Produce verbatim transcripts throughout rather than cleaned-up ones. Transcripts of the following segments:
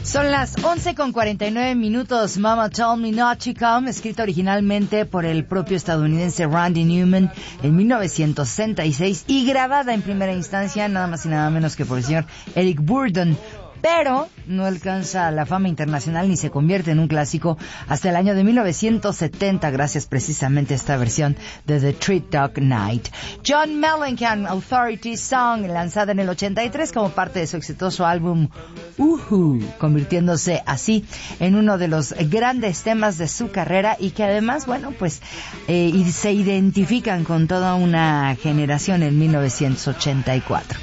Son las once con cuarenta y nueve minutos. Mama Told Me Not to Come, escrita originalmente por el propio estadounidense Randy Newman en mil novecientos sesenta y seis y grabada en primera instancia nada más y nada menos que por el señor Eric Burdon. Pero no alcanza la fama internacional ni se convierte en un clásico hasta el año de mil novecientos setenta, gracias precisamente a esta versión de The Treat Dog Night. John Mellencamp, Authority Song, lanzada en el ochenta y tres como parte de su exitoso álbum Uhu, convirtiéndose así en uno de los grandes temas de su carrera y que además, bueno, pues eh, y se identifican con toda una generación en mil novecientos ochenta y cuatro.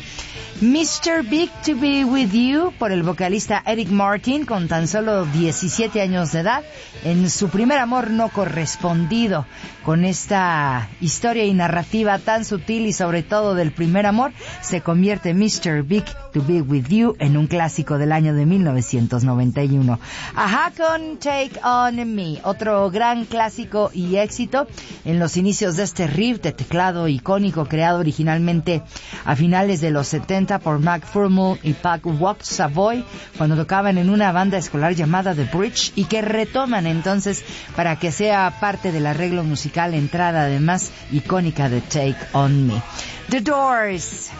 mister Big to Be With You por el vocalista Eric Martin con tan solo diecisiete años de edad en su primer amor no correspondido. Con esta historia y narrativa tan sutil y sobre todo del primer amor se convierte mister Big to Be With You en un clásico del año de mil novecientos noventa y uno. Ajá con Take On Me, otro gran clásico y éxito en los inicios de este riff de teclado icónico creado originalmente a finales de los setenta por Mac Furmel y Pat Watt Savoy cuando tocaban en una banda escolar llamada The Bridge y que retoman entonces para que sea parte del arreglo musical, entrada además icónica de Take On Me. The Doors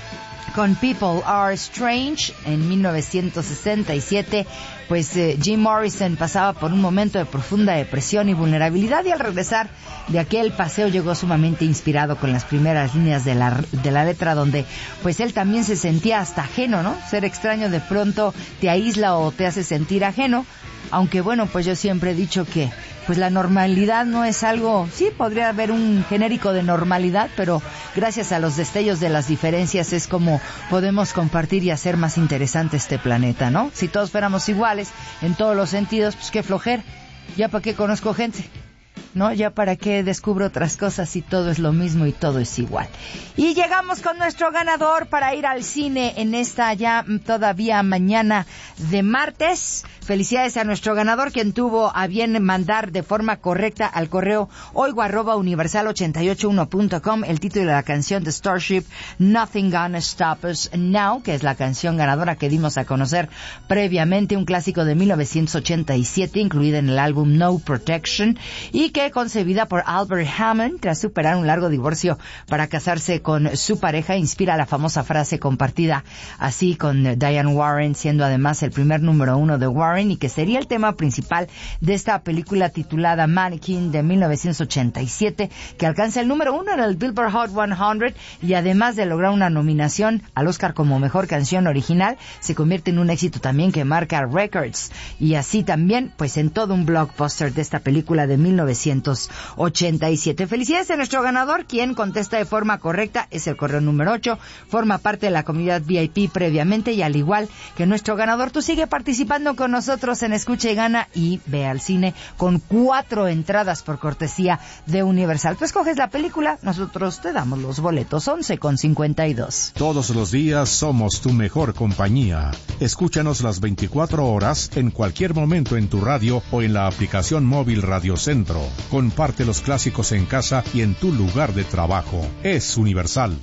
con People Are Strange en mil novecientos sesenta y siete, pues eh, Jim Morrison pasaba por un momento de profunda depresión y vulnerabilidad y al regresar de aquel paseo llegó sumamente inspirado con las primeras líneas de la, de la letra donde pues él también se sentía hasta ajeno, ¿no? Ser extraño de pronto te aísla o te hace sentir ajeno, aunque bueno, pues yo siempre he dicho que pues la normalidad no es algo, sí, podría haber un genérico de normalidad, pero gracias a los destellos de las diferencias es como podemos compartir y hacer más interesante este planeta, ¿no? Si todos fuéramos iguales en todos los sentidos, pues qué flojera, ya para qué conozco gente, ¿no? Ya para qué descubro otras cosas si todo es lo mismo y todo es igual. Y llegamos con nuestro ganador para ir al cine en esta ya todavía mañana de martes. Felicidades a nuestro ganador, quien tuvo a bien mandar de forma correcta al correo oigo arroba universal ochenta y ocho uno punto com el título de la canción de Starship, Nothing Gonna Stop Us Now, que es la canción ganadora que dimos a conocer previamente, un clásico de mil novecientos ochenta y siete, incluida en el álbum No Protection, y que concebida por Albert Hammond tras superar un largo divorcio para casarse con su pareja, inspira la famosa frase compartida así con Diane Warren, siendo además el primer número uno de Warren, y que sería el tema principal de esta película titulada Mannequin de mil novecientos ochenta y siete, que alcanza el número uno en el Billboard Hot cien y además de lograr una nominación al Oscar como mejor canción original, se convierte en un éxito también que marca records y así también pues en todo un blockbuster de esta película de mil novecientos ochenta y siete. Felicidades a nuestro ganador, quien contesta de forma correcta, es el correo número ocho, forma parte de la comunidad V I P previamente y al igual que nuestro ganador, tú sigue participando con nosotros en Escucha y Gana y ve al cine con cuatro entradas por cortesía de Universal. Tú escoges la película, nosotros te damos los boletos. Once con cincuenta y dos. Todos los días somos tu mejor compañía. Escúchanos las veinticuatro horas en cualquier momento en tu radio o en la aplicación móvil Radio Centro. Comparte los clásicos en casa y en tu lugar de trabajo. Es Universal.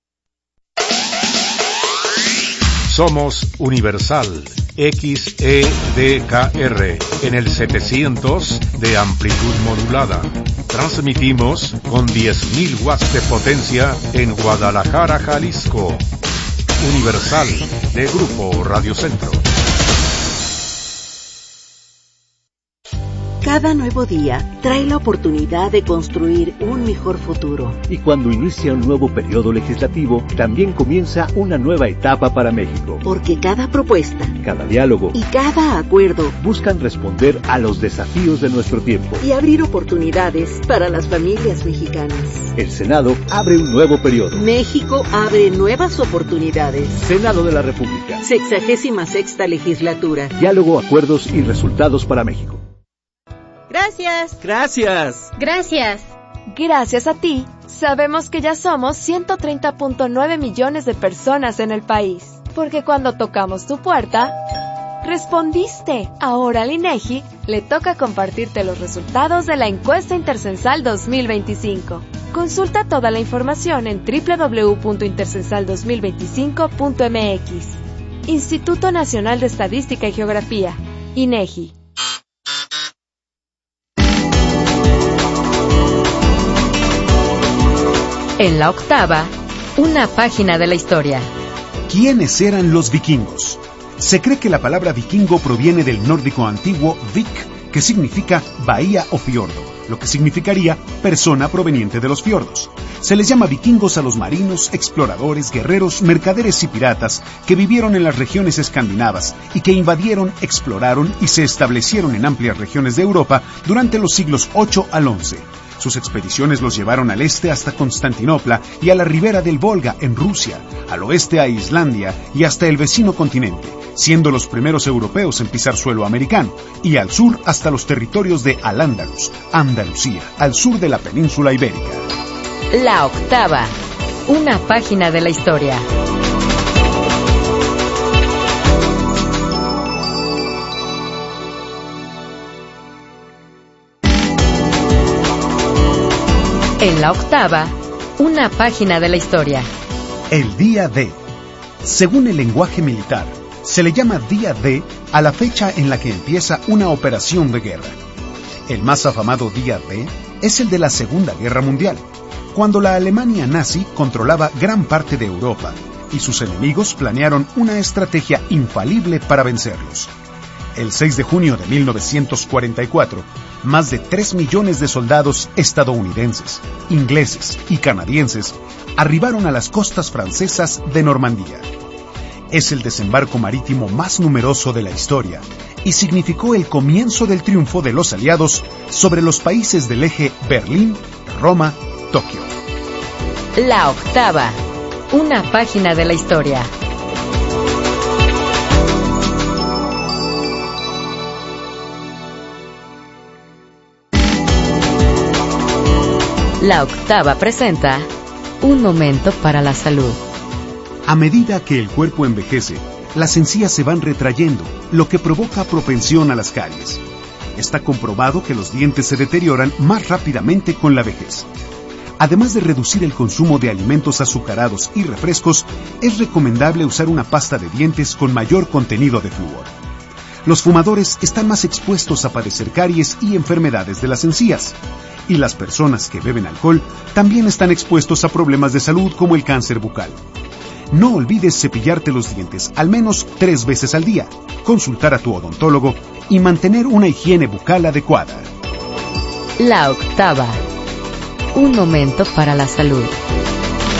Somos Universal, X E D K R, en el setecientos de amplitud modulada. Transmitimos con diez mil watts de potencia en Guadalajara, Jalisco. Universal, de Grupo Radio Centro. Cada nuevo día trae la oportunidad de construir un mejor futuro. Y cuando inicia un nuevo periodo legislativo, también comienza una nueva etapa para México. Porque cada propuesta, cada diálogo y cada acuerdo buscan responder a los desafíos de nuestro tiempo y abrir oportunidades para las familias mexicanas. El Senado abre un nuevo periodo. México abre nuevas oportunidades. Senado de la República. Sexagésima sexta legislatura. Diálogo, acuerdos y resultados para México. Gracias. Gracias. Gracias. Gracias a ti, sabemos que ya somos ciento treinta punto nueve millones de personas en el país. Porque cuando tocamos tu puerta, respondiste. Ahora al INEGI le toca compartirte los resultados de la encuesta Intercensal dos mil veinticinco. Consulta toda la información en doble u doble u doble u punto intercensal dos mil veinticinco punto m x. Instituto Nacional de Estadística y Geografía, INEGI. En la octava, una página de la historia. ¿Quiénes eran los vikingos? Se cree que la palabra vikingo proviene del nórdico antiguo vik, que significa bahía o fiordo, lo que significaría persona proveniente de los fiordos. Se les llama vikingos a los marinos, exploradores, guerreros, mercaderes y piratas que vivieron en las regiones escandinavas y que invadieron, exploraron y se establecieron en amplias regiones de Europa durante los siglos ocho al once. Sus expediciones los llevaron al este hasta Constantinopla y a la ribera del Volga en Rusia, al oeste a Islandia y hasta el vecino continente, siendo los primeros europeos en pisar suelo americano, y al sur hasta los territorios de Al-Ándalus, Andalucía, al sur de la península ibérica. La octava, una página de la historia. En la octava, una página de la historia. El día D. Según el lenguaje militar, se le llama día D a la fecha en la que empieza una operación de guerra. El más afamado día D es el de la Segunda Guerra Mundial, cuando la Alemania nazi controlaba gran parte de Europa y sus enemigos planearon una estrategia infalible para vencerlos. El seis de junio de mil novecientos cuarenta y cuatro, más de tres millones de soldados estadounidenses, ingleses y canadienses arribaron a las costas francesas de Normandía. Es el desembarco marítimo más numeroso de la historia y significó el comienzo del triunfo de los aliados sobre los países del eje Berlín, Roma, Tokio. La octava, una página de la historia. La octava presenta un momento para la salud. A medida que el cuerpo envejece, las encías se van retrayendo, lo que provoca propensión a las caries. Está comprobado que los dientes se deterioran más rápidamente con la vejez. Además de reducir el consumo de alimentos azucarados y refrescos, es recomendable usar una pasta de dientes con mayor contenido de flúor. Los fumadores están más expuestos a padecer caries y enfermedades de las encías. Y las personas que beben alcohol también están expuestos a problemas de salud como el cáncer bucal. No olvides cepillarte los dientes al menos tres veces al día, consultar a tu odontólogo y mantener una higiene bucal adecuada. La octava, un momento para la salud.